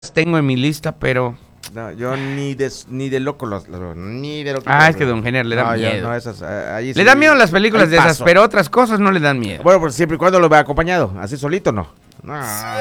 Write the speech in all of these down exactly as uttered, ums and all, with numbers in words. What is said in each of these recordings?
tengo en mi lista, pero... No, yo ni de, ni de loco los, los ni de loco. Ah, es que Don Genier le da no, miedo. Yo, no, esas, ahí le sí, dan miedo las películas de esas, paso. pero otras cosas no le dan miedo. Bueno, pues siempre y cuando lo vea acompañado, así solito no. No,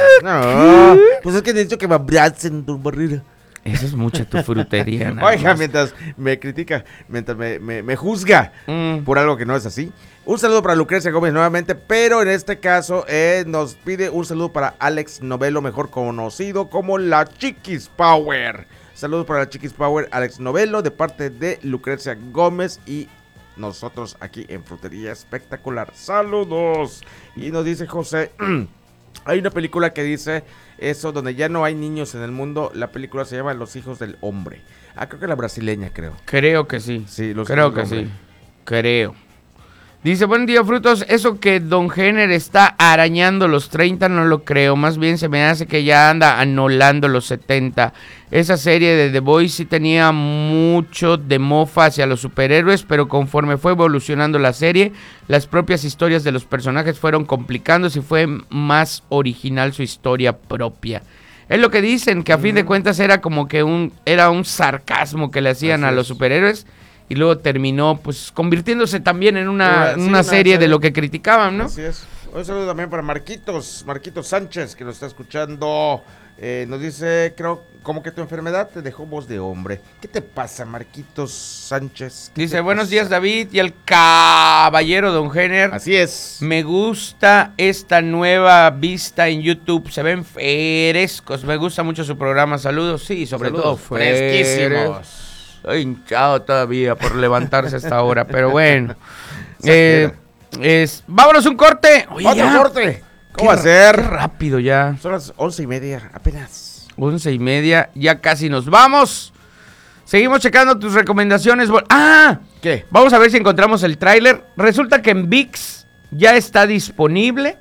no. Pues es que necesito que me abracen tu barriga. Eso es mucha tu frutería. Oiga, mientras me critica, mientras me, me, me juzga mm. por algo que no es así. Un saludo para Lucrecia Gómez nuevamente, pero en este caso eh, nos pide un saludo para Alex Novelo, mejor conocido como la Chiquis Power. Saludos para la Chiquis Power, Alex Novelo, de parte de Lucrecia Gómez y nosotros aquí en Frutería Espectacular. Saludos. Y nos dice José, hay una película que dice eso, donde ya no hay niños en el mundo. La película se llama Los Hijos del Hombre. Ah, creo que la brasileña, creo. Creo que sí. Sí, los creo que sí. Creo. Dice, buen día, Frutos. Eso que Don Genier está arañando los treinta, no lo creo. Más bien se me hace que ya anda anolando los setenta. Esa serie de The Boys sí tenía mucho de mofa hacia los superhéroes, pero conforme fue evolucionando la serie, las propias historias de los personajes fueron complicándose y fue más original su historia propia. Es lo que dicen, que a mm. fin de cuentas era como que un, era un sarcasmo que le hacían Así a los es. superhéroes. Y luego terminó, pues, convirtiéndose también en una, sí, una, una serie, serie de lo que criticaban, ¿no? Así es. Un saludo también para Marquitos, Marquitos Sánchez, que nos está escuchando. Eh, nos dice, creo, como que tu enfermedad te dejó voz de hombre. ¿Qué te pasa, Marquitos Sánchez? Dice, buenos pasa? días, David, y el caballero Don Genier. Así es. Me gusta esta nueva vista en YouTube. Se ven frescos. Me gusta mucho su programa. Saludos, sí, sobre Saludos, todo fresquísimos. Estoy hinchado todavía por levantarse a esta hora, pero bueno. eh, es, vámonos un corte. Oye, Otro ya. corte. ¿Cómo va a ser? Qué rápido ya. Son las once y media, apenas. Once y media, ya casi nos vamos. Seguimos checando tus recomendaciones. ¡Ah! ¿Qué? Vamos a ver si encontramos el tráiler. Resulta que en V I X ya está disponible.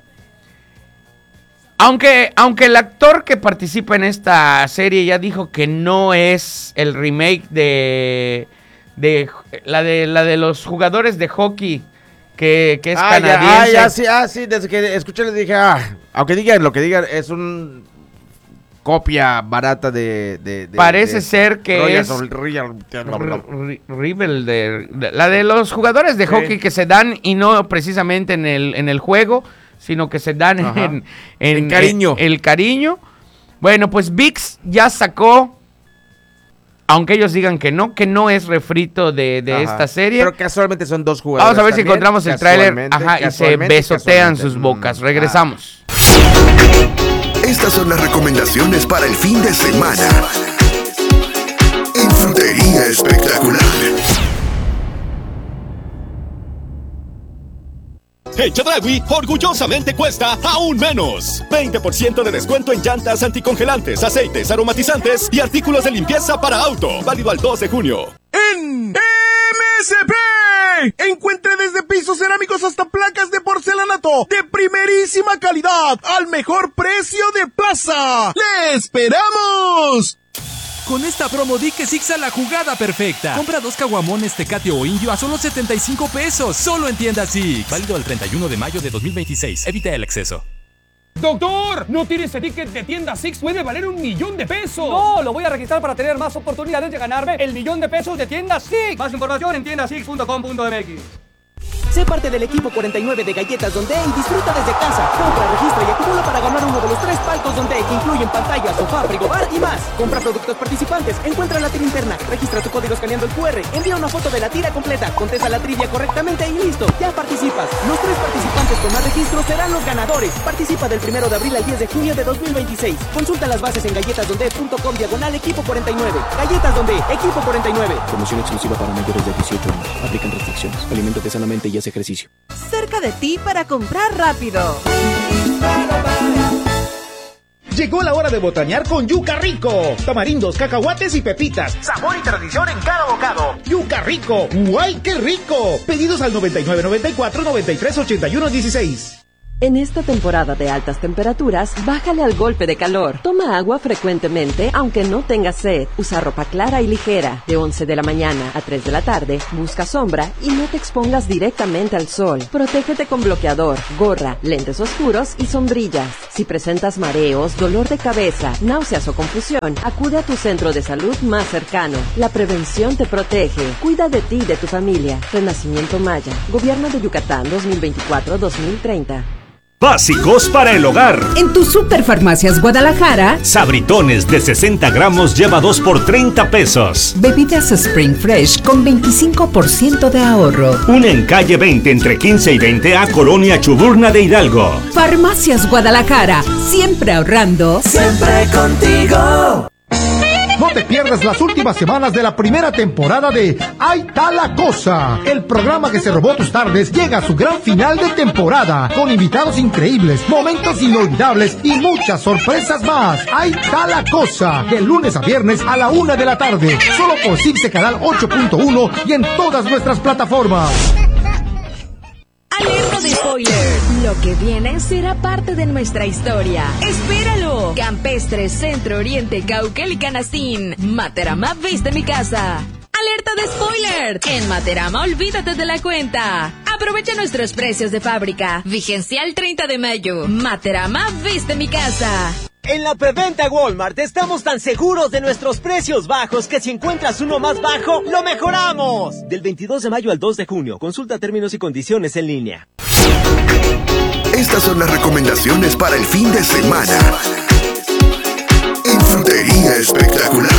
Aunque, aunque el actor que participa en esta serie ya dijo que no es el remake de, de la de la de los jugadores de hockey que, que es ah, canadiense. Ya, ah, ya, sí, ah, sí, desde que escuché les dije, ah, aunque digan lo que digan, es un copia barata de... de, de Parece de, ser que Royal, es Royal, Royal, Rival de, de la de los jugadores de hockey sí. que se dan y no precisamente en el en el juego, sino que se dan en, en, en cariño. En, el cariño. Bueno, pues V I X ya sacó, aunque ellos digan que no, que no es refrito de, de esta serie. Pero casualmente son dos jugadores. Vamos a ver también, si encontramos el tráiler. Ajá, y se besotean sus bocas. Regresamos. Estas son las recomendaciones para el fin de semana en Frutería Espectacular. En Chedraui, orgullosamente cuesta aún menos. veinte por ciento de descuento en llantas anticongelantes, aceites, aromatizantes y artículos de limpieza para auto. Válido al dos de junio. En M S P, encuentre desde pisos cerámicos hasta placas de porcelanato de primerísima calidad al mejor precio de plaza. ¡Le esperamos! Con esta promo di que Sixa la jugada perfecta. Compra dos caguamones Tecate o Indio a solo setenta y cinco pesos. Solo en tienda Six. Válido el treinta y uno de mayo de dos mil veintiséis. Evita el exceso. ¡Doctor! ¿No tiene ese ticket de tienda Six? ¡Puede valer un millón de pesos! ¡No! Lo voy a registrar para tener más oportunidades de ganarme el millón de pesos de tienda Six. Más información en tienda six punto com punto m x. Sé parte del equipo cuarenta y nueve de Galletas Donde y disfruta desde casa. Compra, registra y acumula para ganar uno de los tres palcos Donde, que incluyen pantalla, sofá, frigobar y más. Compra productos participantes, encuentra la tira interna, registra tu código escaneando el cu erre, envía una foto de la tira completa, contesta la trivia correctamente y listo, ya participas. Los tres participantes con más registros serán los ganadores. Participa del primero de abril al diez de junio de dos mil veintiséis. Consulta las bases en galletasdonde punto com diagonal equipo cuarenta y nueve. Galletas Donde, equipo cuarenta y nueve. Promoción exclusiva para mayores de dieciocho años. Aplican restricciones. Aliméntate sanamente y haz ejercicio. Cerca de ti para comprar rápido. Llegó la hora de botanear con Yuca Rico. Tamarindos, cacahuates y pepitas. Sabor y tradición en cada bocado. Yuca Rico. ¡Guay, qué rico! Pedidos al noventa y nueve noventa y cuatro noventa y tres ochenta y uno dieciséis. En esta temporada de altas temperaturas, bájale al golpe de calor. Toma agua frecuentemente, aunque no tengas sed. Usa ropa clara y ligera. De once de la mañana a tres de la tarde, busca sombra y no te expongas directamente al sol. Protégete con bloqueador, gorra, lentes oscuros y sombrillas. Si presentas mareos, dolor de cabeza, náuseas o confusión, acude a tu centro de salud más cercano. La prevención te protege. Cuida de ti y de tu familia. Renacimiento Maya. Gobierno de Yucatán dos mil veinticuatro a dos mil treinta. Básicos para el hogar. En tu Superfarmacias Guadalajara, Sabritones de sesenta gramos lleva dos por treinta pesos. bebidas Spring Fresh con veinticinco por ciento de ahorro. Una en calle veinte entre quince y veinte a Colonia Chuburna de Hidalgo. Farmacias Guadalajara, siempre ahorrando. Siempre contigo. No te pierdas las últimas semanas de la primera temporada de Ahí está la cosa. El programa que se robó tus tardes llega a su gran final de temporada, con invitados increíbles, momentos inolvidables y muchas sorpresas más. Ahí está la cosa. De lunes a viernes a la una de la tarde. Solo por Cipse Canal ocho punto uno y en todas nuestras plataformas. Alerta de spoiler. Lo que viene será parte de nuestra historia. ¡Espéralo! Campestre, Centro Oriente, Cauquel y Canastín. Materama viste mi casa. ¡Alerta de spoiler! En Materama olvídate de la cuenta. Aprovecha nuestros precios de fábrica. Vigencia el treinta de mayo. Materama viste mi casa. En la preventa Walmart estamos tan seguros de nuestros precios bajos que si encuentras uno más bajo, ¡lo mejoramos! Del veintidós de mayo al dos de junio. Consulta términos y condiciones en línea. Estas son las recomendaciones para el fin de semana. En Frutería Espectacular.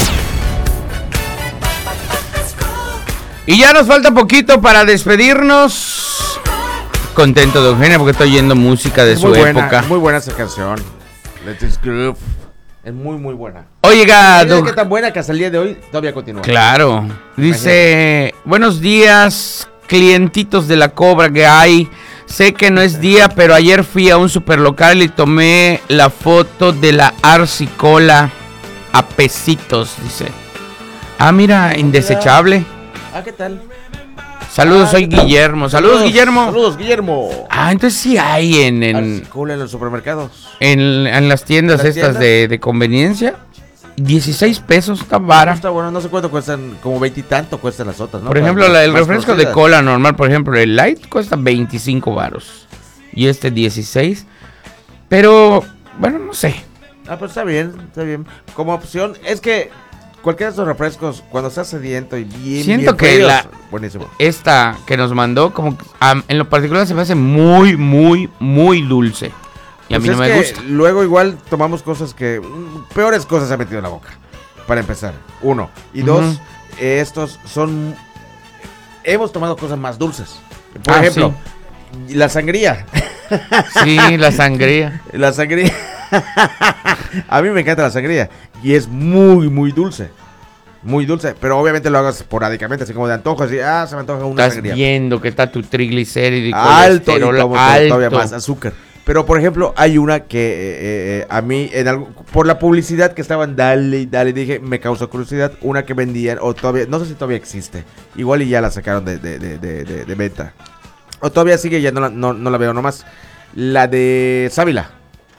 Y ya nos falta poquito para despedirnos. Contento, don Eugenio, porque estoy oyendo música de es su muy buena, época. Es muy buena esa canción. Let It Groove. Es muy, muy buena. Oiga, don... qué tan buena que hasta el día de hoy todavía continúa. Claro. Dice, buenos días, clientitos de la Cobra que hay. Sé que no es día, pero ayer fui a un superlocal y tomé la foto de la Arcicola a pesitos, dice. Ah, mira, indesechable. Ah, ¿qué tal? Saludos, ah, soy Guillermo. Saludos, saludos, Guillermo. Saludos, Guillermo. Ah, entonces sí hay en... en Arcicola en los supermercados. En, en las tiendas ¿En las estas de, de conveniencia. dieciséis pesos, está vara. No está bueno, no sé cuánto cuestan, como veintitanto cuestan las otras, ¿no? Por ejemplo, la, el refresco conocidas. de cola normal, por ejemplo, el light cuesta veinticinco varos. Y este dieciséis. Pero, bueno, no sé. Ah, pues está bien, está bien. Como opción, es que cualquiera de esos refrescos, cuando estás sediento y bien, Siento bien que fríos, la, buenísimo. Esta que nos mandó, como um, en lo particular se me hace muy, muy, muy dulce. Y a pues mí no es me que gusta. Luego igual tomamos cosas que... Mm, peores cosas se han metido en la boca. Para empezar, uno. Y uh-huh. dos, eh, estos son... Hemos tomado cosas más dulces. Por ah, ejemplo, sí. la sangría. Sí, la sangría. La sangría. A mí me encanta la sangría. Y es muy, muy dulce. Muy dulce. Pero obviamente lo hagas esporádicamente, así como de antojo. Así, ah, se me antoja una Estás sangría. Estás viendo que está tu triglicérido alto y tomo, alto. Todavía más azúcar. Pero, por ejemplo, hay una que eh, eh, a mí, en algo, por la publicidad que estaban, dale y dale, dije, me causó curiosidad. Una que vendían, o todavía, no sé si todavía existe. Igual y ya la sacaron de, de, de, de, de, de venta. O todavía sigue, ya no la, no, no la veo nomás. La de Sábila.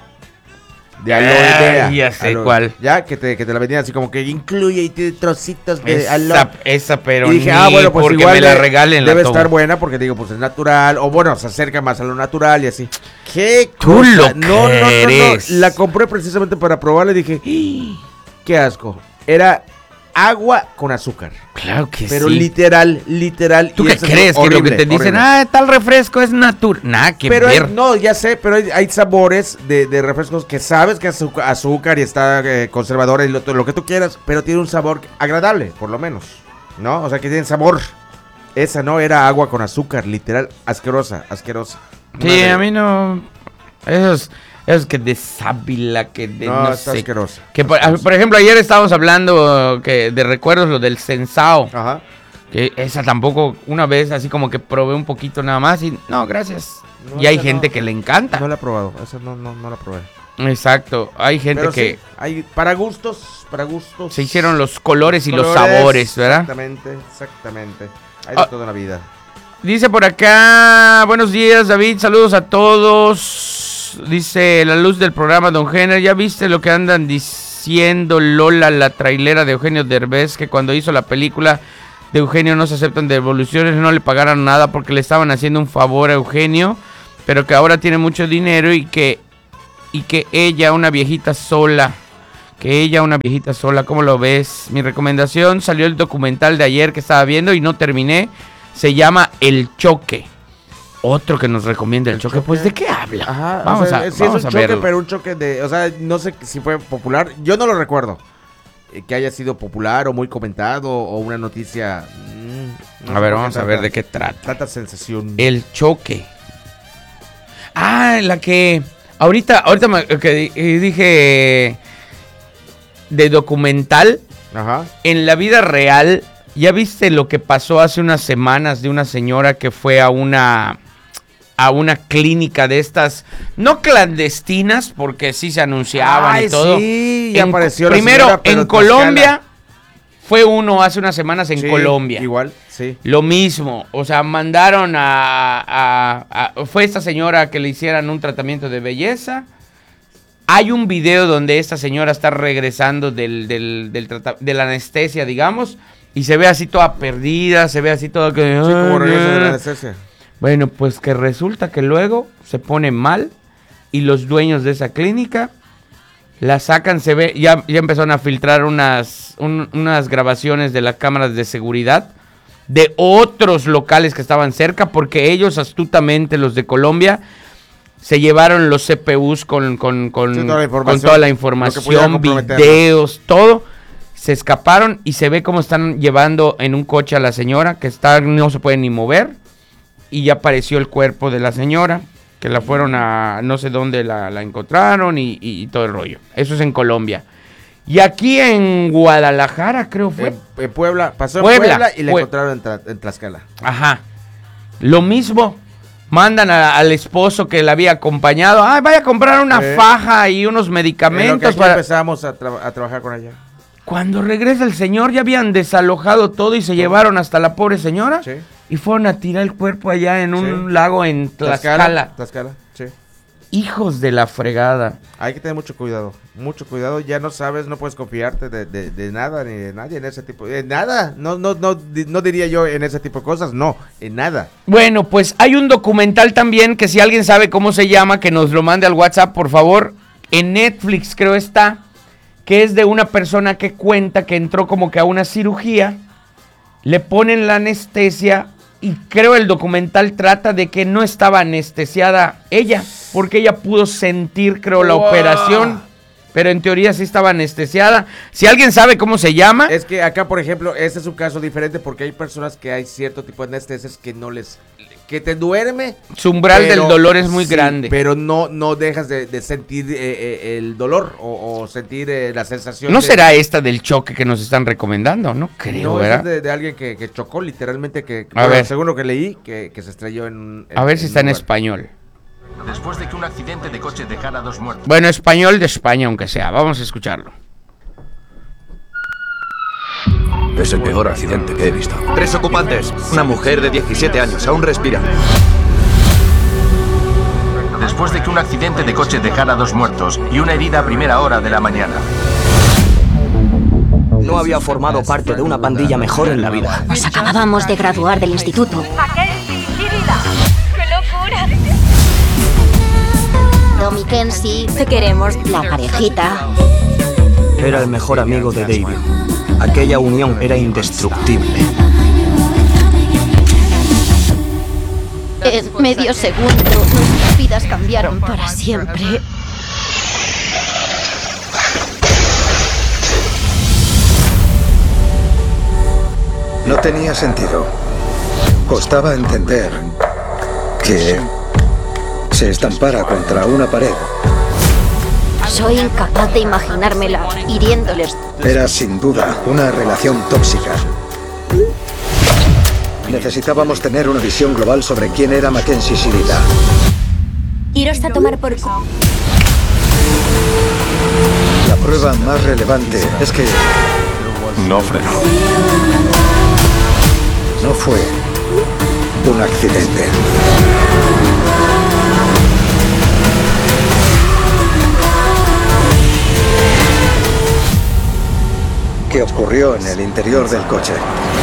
De aloe vera. Ya sé aloe, cuál. Ya, que te, que te la vendían así como que incluye y tiene trocitos de esa, aloe. Esa, pero y dije, ah, bueno, pues porque igual me la regalen. Debe la estar buena porque digo, pues es natural. O bueno, se acerca más a lo natural y así. ¿Qué Tú cosa? lo no, no, no, no. crees. La compré precisamente para probarla y dije, qué asco. Era agua con azúcar. Claro que pero sí. Pero literal, literal. ¿Tú qué crees? Horrible, que lo que te dicen, horrible. ah, tal refresco es natural. Nada que pero ver. Hay, no, ya sé, pero hay, hay sabores de, de refrescos que sabes que es azúcar, azúcar y está eh, conservador y lo, lo que tú quieras, pero tiene un sabor agradable, por lo menos. ¿No? O sea, que tiene sabor. Esa no era agua con azúcar, literal, asquerosa, asquerosa. Sí, Madre. A mí no. Esos. Es que de sábila, que de no, no está sé. asqueroso. Que por, por ejemplo, ayer estábamos hablando que de recuerdos, lo del Sensao. Ajá. Que esa tampoco, una vez así como que probé un poquito nada más y no, gracias. No, y hay gente no, que le encanta. No la he probado, esa no, no, no la probé. Exacto, hay gente Pero que... Sí, hay para gustos, para gustos. Se hicieron los colores y colores, los sabores, ¿verdad? Exactamente, exactamente. Hay de ah, toda la vida. Dice por acá, buenos días David, saludos a todos. Dice la luz del programa, don Jenner, ¿ya viste lo que andan diciendo Lola, la trailera de Eugenio Derbez, que cuando hizo la película de Eugenio no se aceptan devoluciones, no le pagaron nada porque le estaban haciendo un favor a Eugenio, pero que ahora tiene mucho dinero y que, y que ella, una viejita sola, que ella, una viejita sola, ¿cómo lo ves? Mi recomendación, salió el documental de ayer que estaba viendo y no terminé. Se llama El Choque. Otro que nos recomienda El, el choque. choque. Pues, ¿de qué habla? Ajá, vamos o sea, a, sí vamos es un a choque, verlo. pero un choque de... O sea, no sé si fue popular. Yo no lo recuerdo. Eh, que haya sido popular o muy comentado o una noticia... Mmm, no a ver, vamos a ver de qué trata. Tanta sensación. El Choque. Ah, la que... Ahorita, ahorita me, que dije... De documental. Ajá. En la vida real... ¿Ya viste lo que pasó hace unas semanas de una señora que fue a una a una clínica de estas, no clandestinas, porque sí se anunciaban Ay, y todo? Sí, en, apareció la primero, señora, pero en Colombia, fue uno hace unas semanas en sí, Colombia. Igual, sí. Lo mismo, o sea, mandaron a, a, a... Fue esta señora que le hicieran un tratamiento de belleza. Hay un video donde esta señora está regresando del, del, del trata, de la anestesia, digamos, y se ve así toda perdida, se ve así todo que... Sí, como regresa de la anestesia. Bueno, pues que resulta que luego se pone mal y los dueños de esa clínica la sacan, se ve, ya, ya empezaron a filtrar unas, un, unas grabaciones de las cámaras de seguridad de otros locales que estaban cerca, porque ellos astutamente, los de Colombia, se llevaron los C P Us con, con, con, sí, toda con toda la información, videos, todo. Se escaparon y se ve cómo están llevando en un coche a la señora, que está, no se puede ni mover. Y ya apareció el cuerpo de la señora, que la fueron a no sé dónde la, la encontraron y, y, y todo el rollo. Eso es en Colombia. Y aquí en Guadalajara, creo fue. En, en Puebla, pasó en Puebla, Puebla y la Pue- encontraron en, Tra- en Tlaxcala. Ajá. Lo mismo. Mandan a, al esposo que la había acompañado. Ay, vaya a comprar una Eh. faja y unos En medicamentos lo que aquí para... empezamos a, tra- a trabajar con ella. Cuando regresa el señor, ya habían desalojado todo y se llevaron hasta la pobre señora. Sí. Y fueron a tirar el cuerpo allá en un Sí. lago en Tlaxcala. Tlaxcala, sí. Hijos de la fregada. Hay que tener mucho cuidado, mucho cuidado. Ya no sabes, no puedes confiarte de, de, de nada ni de nadie en ese tipo. De nada, no, no, no, di- no diría yo en ese tipo de cosas, no, en nada. Bueno, pues hay un documental también que si alguien sabe cómo se llama, que nos lo mande al WhatsApp, por favor. En Netflix creo está, que es de una persona que cuenta que entró como que a una cirugía, le ponen la anestesia y creo el documental trata de que no estaba anestesiada ella, porque ella pudo sentir, creo, la Wow. operación, pero en teoría sí estaba anestesiada. Si alguien sabe cómo se llama... Es que acá, por ejemplo, este es un caso diferente porque hay personas que hay cierto tipo de anestesias que no les... que te duerme. Su umbral pero- del dolor es muy sí, grande. Pero no, no dejas de, de sentir eh, eh, el dolor o, o sentir eh, la sensación. ¿No de- será esta del choque que nos están recomendando? No creo, No, ¿verdad? es de, de alguien que, que chocó literalmente, que A bueno, ver. según lo que leí, que, que se estrelló en... en- A ver si está en un lugar. español. Después de que un accidente de coche dejara a dos muertos. Bueno, español de España, aunque sea. Vamos a escucharlo. Es el peor accidente que he visto. Tres ocupantes. Una mujer de diecisiete años, aún respira. Después de que un accidente de coche dejara a dos muertos y una herida a primera hora de la mañana. No había formado parte de una pandilla mejor en la vida. Nos acabábamos de graduar del instituto. Mackenzie, mi vida. ¡Qué locura! Tommy, Kenzie, te queremos, la parejita. Era el mejor amigo de David. Aquella unión era indestructible. En medio segundo, nuestras vidas cambiaron para siempre. No tenía sentido. Costaba entender que se estampara contra una pared. Soy incapaz de imaginármela hiriéndoles. Era sin duda una relación tóxica. Necesitábamos tener una visión global sobre quién era Mackenzie Sirida. Iros a tomar por cu... La prueba más relevante es que No frenó. no fue un accidente. ¿Qué ocurrió en el interior del coche?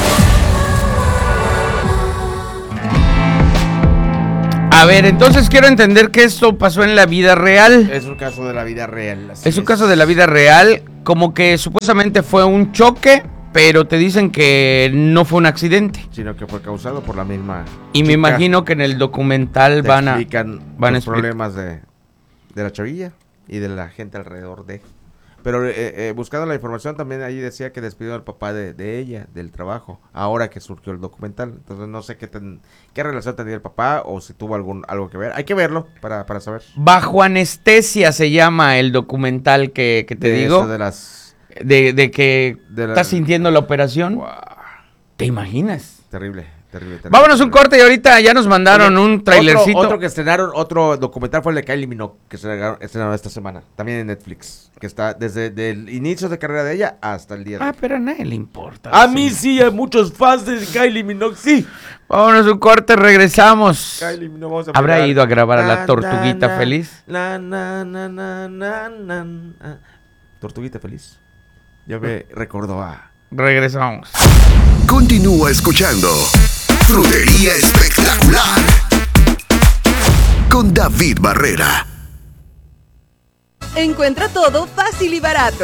A ver, entonces quiero entender que esto pasó en la vida real. Es un caso de la vida real. Es un caso de la vida real, como que supuestamente fue un choque, pero te dicen que no fue un accidente. Sino que fue causado por la misma Y chica. Me imagino que en el documental van a... explican van los a problemas de, de la chavilla y de la gente alrededor de... Pero eh, eh, buscando la información también ahí decía que despidió al papá de, de ella, del trabajo, ahora que surgió el documental. Entonces no sé qué ten, qué relación tenía el papá o si tuvo algún algo que ver. Hay que verlo para, para saber. Bajo anestesia se llama el documental que, que te de digo. Eso de las... De, de que de la, estás sintiendo la operación. Wow. ¿Te imaginas? Terrible. Terrible, terrible. Vámonos un corte y ahorita ya nos mandaron Oye, un trailercito. Otro, otro que estrenaron, otro documental fue el de Kylie Minogue, que se estrenaron esta semana, también en Netflix, que está desde el inicio de carrera de ella hasta el día de Ah, hoy. pero a nadie le importa. A sí. mí sí, hay muchos fans de Kylie Minogue, sí. Vámonos un corte, regresamos. Kylie Minogue, vamos a ¿Habrá pegar. ido a grabar na, a la Tortuguita na, Feliz? Na, na, na, na, na, na, na. Tortuguita Feliz. Ya me recordó a... Regresamos. Continúa escuchando Frutería Espectacular con David Barrera. Encuentra todo fácil y barato.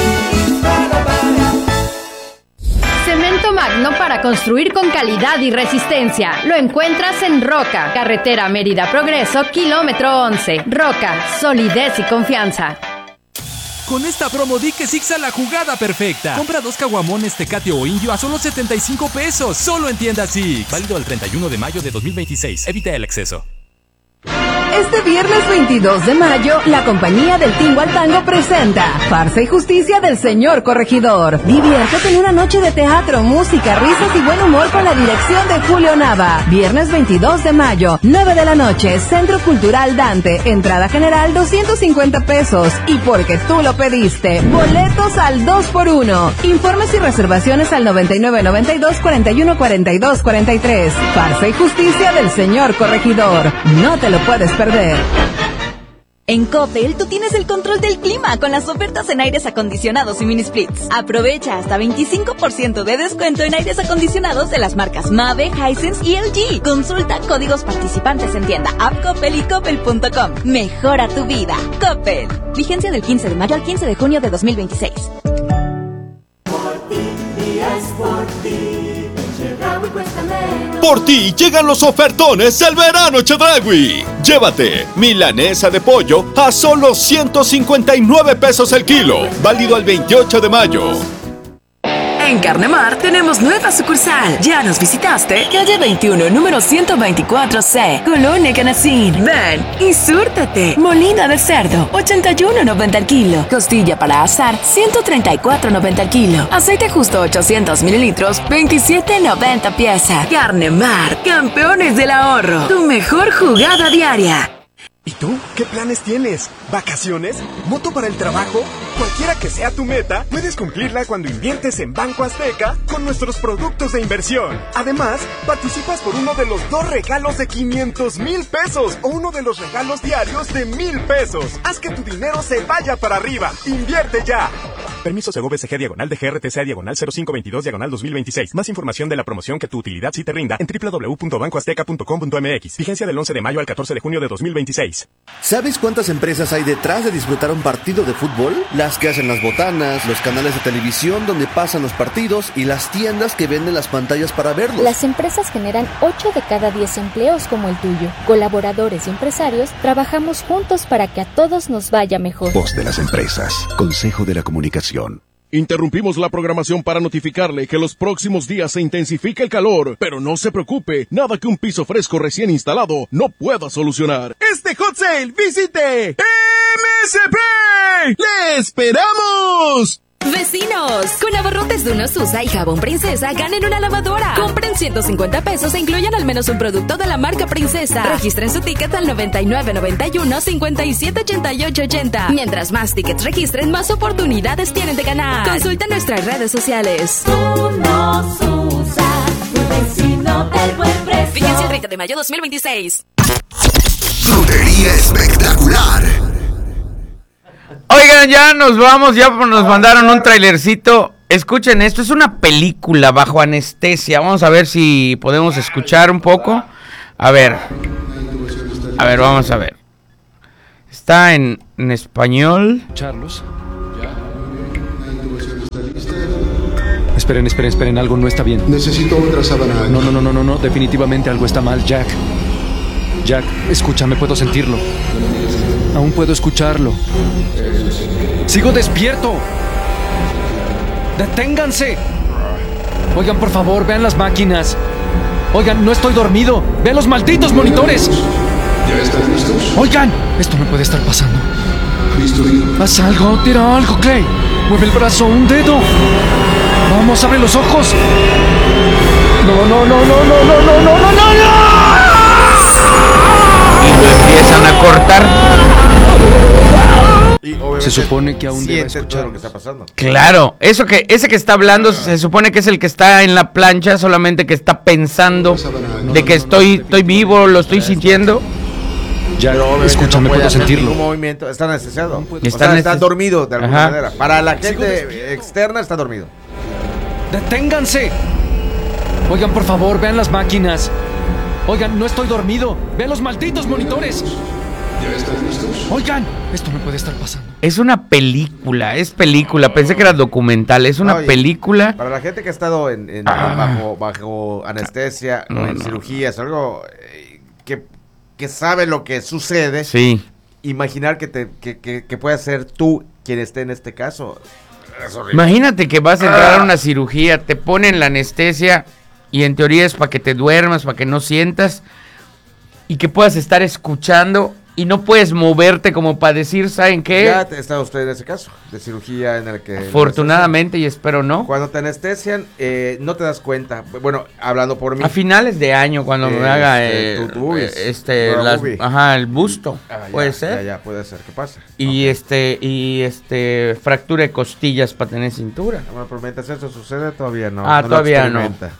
Cemento Magno para construir con calidad y resistencia. Lo encuentras en Roca, carretera Mérida Progreso, kilómetro once. Roca, solidez y confianza. Con esta promo di que Six a la jugada perfecta. Compra dos caguamones Tecate o Indio a solo setenta y cinco pesos. Solo en tienda Six. Válido el treinta y uno de mayo de dos mil veintiséis. Evita el exceso. Este viernes veintidós de mayo, la compañía del Tingo al Tango presenta Farsa y Justicia del Señor Corregidor. Diviértete en una noche de teatro, música, risas y buen humor con la dirección de Julio Nava. Viernes veintidós de mayo, nueve de la noche, Centro Cultural Dante. Entrada general doscientos cincuenta pesos. Y porque tú lo pediste, boletos al dos por uno. Informes y reservaciones al noventa y nueve noventa y dos cuarenta y uno cuarenta y dos cuarenta y tres. Farsa y Justicia del Señor Corregidor. No te lo puedes perder. En Coppel, tú tienes el control del clima con las ofertas en aires acondicionados y mini splits. Aprovecha hasta veinticinco por ciento de descuento en aires acondicionados de las marcas Mave, Hisense y L G. Consulta códigos participantes en tienda, app Coppel y coppel punto com. Mejora tu vida. Coppel. Vigencia del quince de mayo al quince de junio de dos mil veintiséis. Por ti y es por ti. Por ti llegan los ofertones del verano Chedraui. Llévate milanesa de pollo a solo ciento cincuenta y nueve pesos el kilo. Válido al veintiocho de mayo. En Carnemar tenemos nueva sucursal. ¿Ya nos visitaste? Calle veintiuno, número ciento veinticuatro C, Colonia Canacín. Ven y súrtate. Molina de cerdo, ochenta y uno noventa el kilo. Costilla para asar, ciento treinta y cuatro noventa el kilo. Aceite justo ochocientos mililitros, veintisiete noventa pieza. Carnemar, campeones del ahorro. Tu mejor jugada diaria. ¿Y tú? ¿Qué planes tienes? ¿Vacaciones? ¿Moto para el trabajo? Cualquiera que sea tu meta, puedes cumplirla cuando inviertes en Banco Azteca con nuestros productos de inversión. Además, participas por uno de los dos regalos de quinientos mil pesos o uno de los regalos diarios de mil pesos. Haz que tu dinero se vaya para arriba. ¡Invierte ya! Permiso Segov S G diagonal de G R T C diagonal cero cinco veintidós diagonal dos mil veintiséis. Más información de la promoción que tu utilidad sí te rinda en doble u doble u doble u punto banco azteca punto com punto m x. Vigencia del once de mayo al catorce de junio de dos mil veintiséis. ¿Sabes cuántas empresas hay detrás de disfrutar un partido de fútbol? Las que hacen las botanas, los canales de televisión donde pasan los partidos y las tiendas que venden las pantallas para verlos. Las empresas generan ocho de cada diez empleos como el tuyo. Colaboradores y empresarios trabajamos juntos para que a todos nos vaya mejor. Voz de las empresas. Consejo de la Comunicación. Interrumpimos la programación para notificarle que los próximos días se intensifica el calor, pero no se preocupe, nada que un piso fresco recién instalado no pueda solucionar. Este hot sale, visite M S P. ¡Le esperamos! ¡Vecinos! Con abarrotes de Uno Susa y jabón Princesa, ganen una lavadora. Compren ciento cincuenta pesos e incluyan al menos un producto de la marca Princesa. Registren su ticket al noventa y nueve noventa y uno cincuenta y siete ochenta y ocho ochenta. Mientras más tickets registren, más oportunidades tienen de ganar. Consulta nuestras redes sociales. Uno Susa. vecino del buen precio. Fíjense el treinta de mayo dos mil veintiséis. Frutería espectacular. Oigan, ya nos vamos, ya nos mandaron un trailercito. Escuchen esto, es una película bajo anestesia. Vamos a ver si podemos escuchar un poco. A ver. A ver, vamos a ver. Está en, en español. Charlos. Esperen, esperen, esperen, algo no está bien. Necesito otra sábana. No, no, no, no, no, no, definitivamente algo está mal, Jack. Jack, escúchame, puedo sentirlo. Aún puedo escucharlo. ¡Sigo despierto! ¡Deténganse! Oigan, por favor, vean las máquinas. Oigan, no estoy dormido. ¡Vean los malditos monitores! ¿Ya están listos? Oigan, esto no puede estar pasando. Listo. Haz algo, tira algo, Clay. Mueve el brazo, un dedo. Vamos, abre los ojos. No, no, no, no, no, no, no, no, no, no, no. Y lo empiezan a cortar. Y se supone que aún debe escuchar lo que está pasando. Claro, eso que ese que está hablando se supone que es el que está en la plancha, solamente que está pensando de que estoy, estoy vivo, lo estoy sintiendo. Ya, escúchame, no puedo sentirlo. Movimiento. Está anestesiado. Está, o sea, anest- está dormido de alguna Ajá. manera. Para la gente externa está dormido. ¡Deténganse! Oigan, por favor, vean las máquinas. Oigan, no estoy dormido. Vean los malditos monitores. ¿Ya están listos? Oigan, esto no puede estar pasando. Es una película, es película. Pensé que era documental, es una Oye, película. Para la gente que ha estado en, en- Ah. bajo, bajo anestesia, No, en no. cirugías, algo eh, que, que sabe lo que sucede. Sí. Imaginar que, te, que, que, que puedas ser tú quien esté en este caso. Es horrible. Imagínate que vas a entrar a una cirugía, te ponen la anestesia y en teoría es para que te duermas, para que no sientas y que puedas estar escuchando y no puedes moverte como para decir, ¿saben qué? Ya te- está usted en ese caso, de cirugía en el que... Afortunadamente, y espero no. Cuando te anestesian, eh, no te das cuenta. Bueno, hablando por mí. A finales de año, cuando me Eh, haga este, eh, tu- tu boobies. eh, este, Tu las- boobie. ajá, el busto, Ah, ya, puede ser. Ya, ya, puede ser. ¿Qué pasa? Y este, y este, fractura de costillas para tener cintura. No me prometas, ¿eso sucede? Todavía no. Ah, no lo todavía no. experimenta.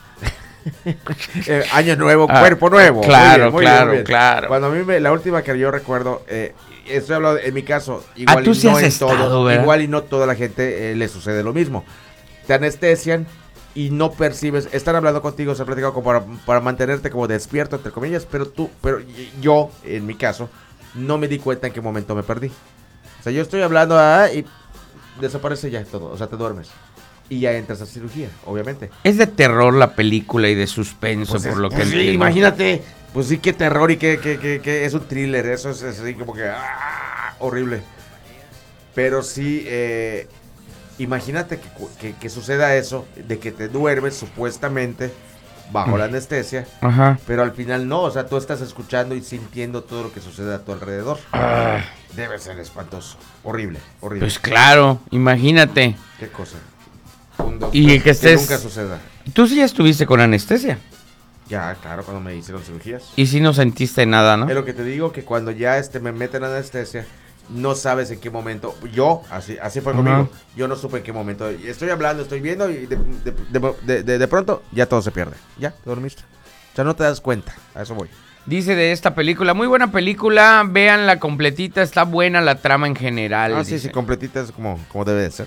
Eh, año nuevo, Ah, cuerpo nuevo. claro, Muy bien, muy claro, bien, muy bien. claro. Cuando a mí me, la última que yo recuerdo, eh, estoy hablando de- en mi caso, igual Ah, tú y sí no has en estado, todo, ¿verdad? igual y no toda la gente eh, le sucede lo mismo. Te anestesian y no percibes, están hablando contigo, se han platicado como para, para mantenerte como despierto, entre comillas, pero tú, pero y- yo, en mi caso, no me di cuenta en qué momento me perdí. O sea, yo estoy hablando ah, y desaparece ya todo, o sea, te duermes. Y ya entras a cirugía, obviamente. Es de terror la película y de suspenso, Pues por es- lo que pues sí, entiendo. imagínate, pues sí, qué terror y qué, qué, qué, qué- es un thriller, eso es, es así como que ah, horrible. Pero sí, eh, imagínate que, cu- que, que suceda eso, de que te duermes supuestamente bajo la anestesia, Ajá. pero al final no, o sea, tú estás escuchando y sintiendo todo lo que sucede a tu alrededor. Ah. Debe ser espantoso, horrible, horrible. Pues claro, imagínate. Qué cosa. Un doctor, Y que estés... nunca suceda. Tú sí ya estuviste con anestesia. Ya, claro, cuando me hicieron cirugías. Y sí no sentiste nada, ¿no? Es lo que te digo, que cuando ya este me meten anestesia, no sabes en qué momento. Yo, así así fue Ajá. conmigo. Yo no supe en qué momento. Estoy hablando, estoy viendo y de, de, de, de- de- de pronto ya todo se pierde. Ya, te dormiste. O sea, no te das cuenta. A eso voy. Dice de esta película, muy buena película, véanla completita, está buena la trama en general. Ah, sí, dice. sí, completita es como, como debe de ser.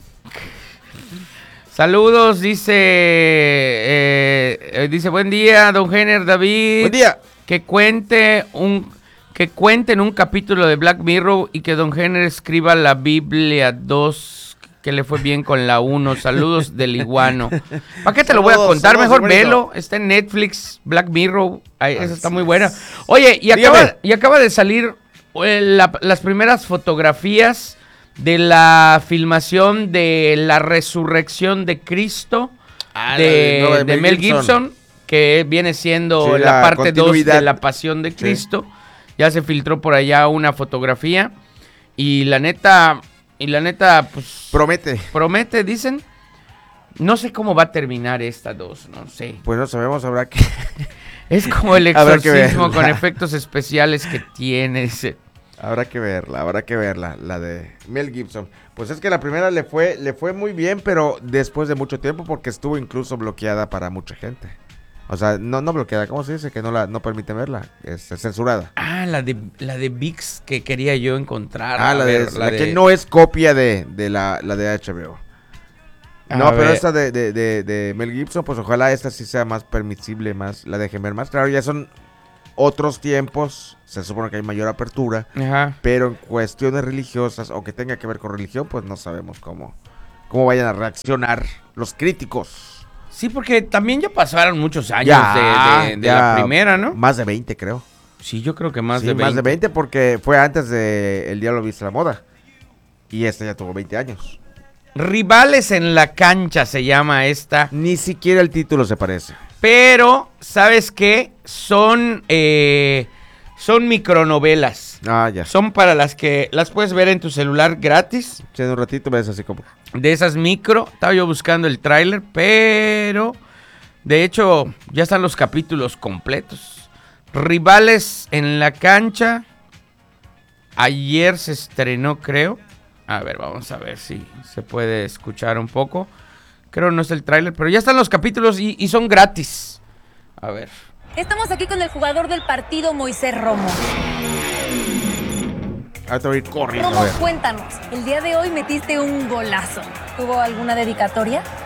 Saludos, dice, eh, eh, dice, buen día, don Jenner, David. Buen día. Que cuente un, que cuenten un capítulo de Black Mirror y que don Jenner escriba la Biblia dos, que le fue bien con la uno. Saludos del iguano. ¿Para qué te lo voy a Saludos, contar? saludos, Mejor iguanito. velo, está en Netflix, Black Mirror, ahí, esa está Así muy es. buena. Oye, y Dígame. acaba, y acaba de salir eh, la- las primeras fotografías de la filmación de la resurrección de Cristo Ah, de, la de- no, de Mel Gibson, que viene siendo Sí, la, la parte dos continuidad. de la pasión de Cristo. Ya se filtró por allá una fotografía y la neta, y la neta, pues... Promete. Promete, dicen. No sé cómo va a terminar esta dos, no sé. Pues no sabemos, habrá que... Es como el Habrá que exorcismo verla. con efectos especiales que tiene ese. Habrá que verla, habrá que verla, la de Mel Gibson. Pues es que la primera le fue, le fue muy bien, pero después de mucho tiempo, porque estuvo incluso bloqueada para mucha gente. O sea, no, no bloqueada, ¿cómo se dice? Que no la no permite verla, es censurada. Ah, la de la de V I X que quería yo encontrar. Ah, la, ver, de, la la de... que no es copia de, de la, la de H B O. No, A pero ver. esta de, de, de, de Mel Gibson, pues ojalá esta sí sea más permisible, más la dejen ver más. Claro, ya son otros tiempos, se supone que hay mayor apertura, Ajá. pero en cuestiones religiosas o que tenga que ver con religión, pues no sabemos cómo, cómo vayan a reaccionar los críticos. Sí, porque también ya pasaron muchos años Ya, de, de- de ya la primera, ¿no? Más de veinte, creo. Sí, yo creo que más Sí, de veinte. más de veinte porque fue antes de El Diablo Viste la Moda. Y esta ya tuvo veinte años. Rivales en la cancha se llama esta. Ni siquiera el título se parece. Pero, ¿sabes qué? Son, eh, son micronovelas. Ah, ya. Son para las que las puedes ver en tu celular gratis. Sí, en un ratito ves así como... De esas micro. Estaba yo buscando el tráiler, pero... De hecho, ya están los capítulos completos. Rivales en la cancha. Ayer se estrenó, creo. A ver, vamos a ver si se puede escuchar un poco. Creo no es el tráiler, pero ya están los capítulos y, y son gratis. A ver. Estamos aquí con el jugador del partido, Moisés Romo. Ahora te voy a ir corriendo. Romo, a ver. cuéntanos. El día de hoy metiste un golazo. ¿Tuvo alguna dedicatoria?